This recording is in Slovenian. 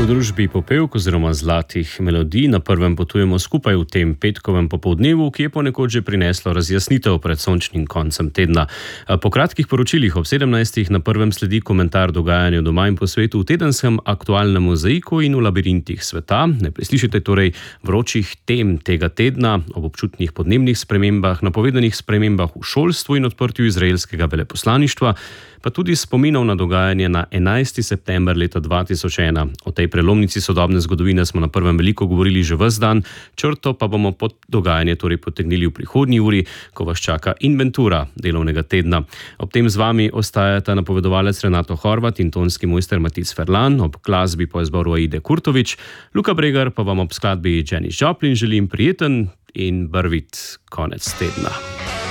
V družbi popevk oziroma zlatih melodij na prvem potujemo skupaj v tem petkovem popoldnevu, ki je ponekod že prineslo razjasnitev pred sončnim koncem tedna. Po kratkih poročilih ob 17. na prvem sledi komentar dogajanju doma in po svetu v tedenskem aktualnem mozaiku in v labirintih sveta. Ne preslišite torej vročih tem tega tedna ob občutnih podnebnih spremembah, napovedanih spremembah v šolstvu in odprtju izraelskega veleposlaništva, pa tudi spominov na dogajanje na 11. september leta 2001. O tej prelomnici sodobne zgodovine smo na prvem veliko govorili že ves dan, črto pa bomo pod dogajanje torej potegnili v prihodnji uri, ko vas čaka inventura delovnega tedna. Ob tem z vami ostajata napovedovalec Renato Horvat in tonski mojster Matic Ferlan, ob glasbi po izboru Aide Kurtovič, Luka Bregar pa vam ob skladbi Janis Joplin želim prijeten in barvit konec tedna.